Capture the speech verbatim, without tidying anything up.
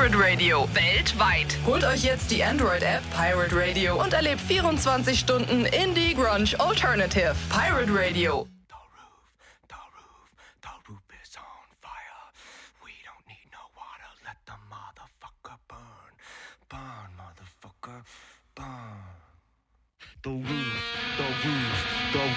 Pirate Radio. Weltweit. Holt euch jetzt die Android-App Pirate Radio und erlebt vierundzwanzig Stunden Indie Grunge Alternative. Pirate Radio. The roof, the roof, the roof is on fire. We don't need no water. Let the motherfucker burn. Burn, motherfucker, burn. The roof, the roof, the